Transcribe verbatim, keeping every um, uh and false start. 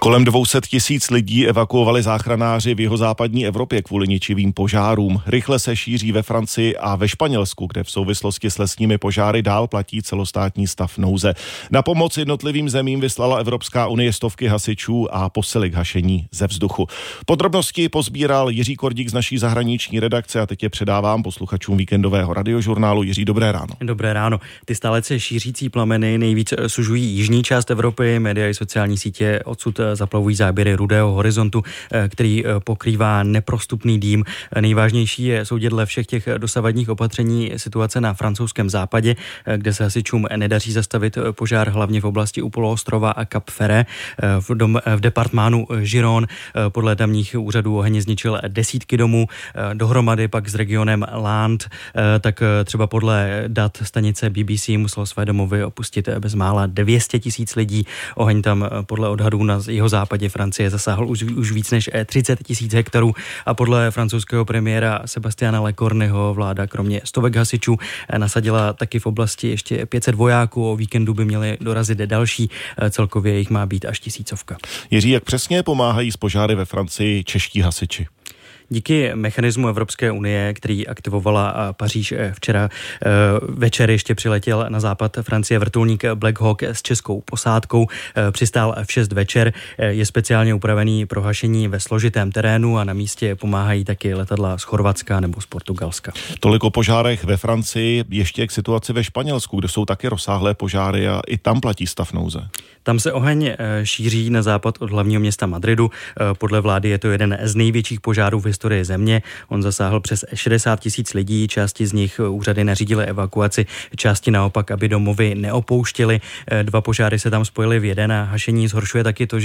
Kolem dvě stě tisíc lidí evakuovali záchranáři v jihozápadní Evropě kvůli ničivým požárům. Rychle se šíří ve Francii a ve Španělsku, kde v souvislosti s lesními požáry dál platí celostátní stav nouze. Na pomoc jednotlivým zemím vyslala Evropská unie stovky hasičů a posily k hašení ze vzduchu. Podrobnosti pozbíral Jiří Kordík z naší zahraniční redakce a teď je předávám posluchačům víkendového radiožurnálu. Jiří, dobré ráno. Dobré ráno. Ty stále se šířící plameny nejvíc sužují jižní část Evropy. Média i sociální sítě odsud zaplavují záběry rudého horizontu, který pokrývá neprostupný dým. Nejvážnější je soudit dle všech těch dosavadních opatření situace na francouzském západě, kde se hasičům nedaří zastavit požár hlavně v oblasti u poloostrova a Cap Ferret. V, dom, v departmánu Giron podle tamních úřadů oheň zničil desítky domů, dohromady pak s regionem Land, tak třeba podle dat stanice B B C muselo své domovy opustit bezmála dvě stě tisíc lidí. Oheň tam podle odhadů na jeho západě Francie zasáhl už, už víc než třicet tisíc hektarů a podle francouzského premiéra Sebastiana Lecornuho vláda kromě stovek hasičů nasadila taky v oblasti ještě pět set vojáků. O víkendu by měli dorazit další, celkově jich má být až tisícovka. Jiří, jak přesně pomáhají s požáry ve Francii čeští hasiči? Díky mechanismu Evropské unie, který aktivovala Paříž včera večer, ještě přiletěl na západ Francie vrtulník Black Hawk s českou posádkou. Přistál v šest večer, je speciálně upravený pro hašení ve složitém terénu a na místě pomáhají taky letadla z Chorvatska nebo z Portugalska. Tolik o požárech ve Francii, ještě k situaci ve Španělsku, kde jsou taky rozsáhlé požáry a i tam platí stav nouze. Tam se oheň šíří na západ od hlavního města Madridu. Podle vlády je to jeden z největších požárů v historii země. On zasáhl přes šedesát tisíc lidí, části z nich úřady nařídily evakuaci, části naopak, aby domovy neopouštěli. Dva požáry se tam spojily v jeden a hašení zhoršuje taky to, že